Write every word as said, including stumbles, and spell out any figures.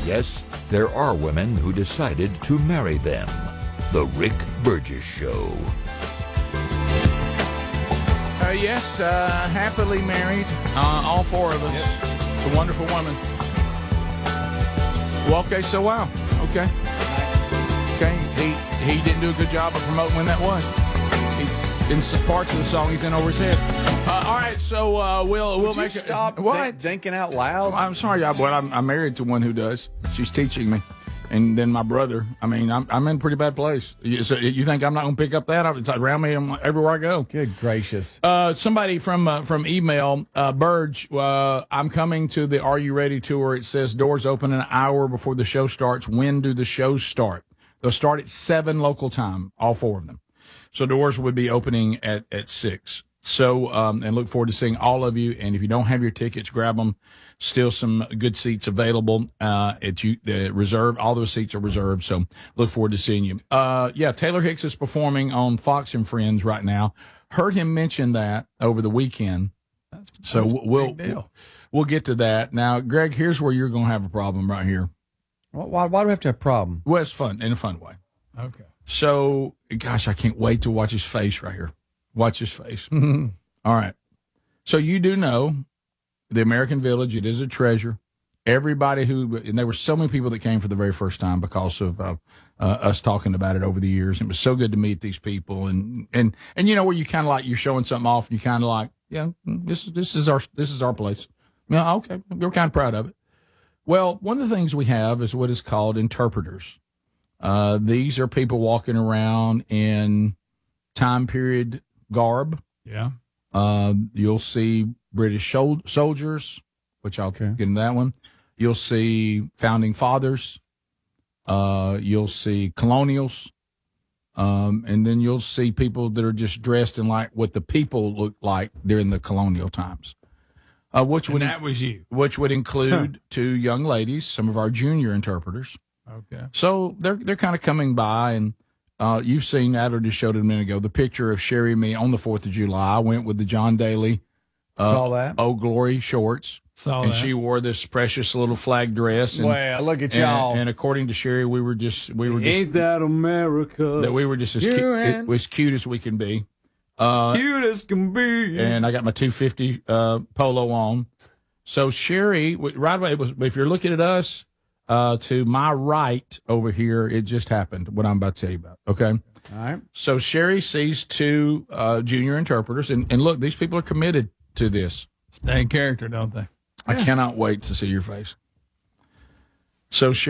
yes, there are women who decided to marry them. The Rick Burgess Show. Uh, yes, uh, happily married, uh, all four of us. Yep. It's a wonderful woman. Well, okay, so wow. Okay. Okay, he he didn't do a good job of promoting when that was. He's in some parts of the song he's in over his head. Uh, all right, so uh, we'll we'll Would make you it. stop What? think- thinking out loud? I'm sorry, I, but I'm, I'm married to one who does. She's teaching me, and then my brother. I mean, I'm I'm in a pretty bad place. You, so you think I'm not going to pick up that? It's around me everywhere I go. Good gracious. Uh, somebody from uh, from email, uh, Burge, uh, I'm coming to the Are You Ready tour. It says doors open an hour before the show starts. When do the shows start? They'll start at seven local time, all four of them. So doors would be opening at, at six. So, um, and look forward to seeing all of you. And if you don't have your tickets, grab them. Still some good seats available. Uh, at you, the reserve, all those seats are reserved. So look forward to seeing you. Uh, yeah, Taylor Hicks is performing on Fox and Friends right now. Heard him mention that over the weekend. That's, so that's we'll, big deal. we'll, we'll get to that. Now, Greg, here's where you're going to have a problem right here. Why, why do we have to have a problem? Well, it's fun, in a fun way. Okay. So, gosh, I can't wait to watch his face right here. Watch his face. All right. So you do know the American Village, it is a treasure. Everybody who, and there were so many people that came for the very first time because of uh, uh, us talking about it over the years. It was so good to meet these people. And, and, and you know, where you kind of like, you're showing something off and you kind of like, yeah, this, this is our, this is our place. Yeah, okay. We're kind of proud of it. Well, one of the things we have is what is called interpreters. Uh, these are people walking around in time period garb. Yeah. Uh, you'll see British sol- soldiers, which I'll Okay. get into that one. You'll see founding fathers. Uh, you'll see colonials. Um, and then you'll see people that are just dressed in like what the people looked like during the colonial times. Uh, which And would that was you. which would include two young ladies, some of our junior interpreters. Okay. So they're they're kind of coming by, and uh, you've seen, Adler just showed it a minute ago, the picture of Sherry and me on the fourth of July. I went with the John Daly uh, Saw that. Oh Glory shorts, Saw and that. she wore this precious little flag dress. And, Well, look at and, y'all. and according to Sherry, we were just we were just Ain't that America? that we were just as You cute, and- as cute as we can be. Uh, Cute as can be. and I got my two fifty uh, polo on. So Sherry, w- right away, was, if you're looking at us, uh, to my right over here, it just happened, what I'm about to tell you about, okay? All right. So Sherry sees two uh, junior interpreters, and, and look, these people are committed to this. Stay in character, don't they? I cannot wait to see your face. So Sherry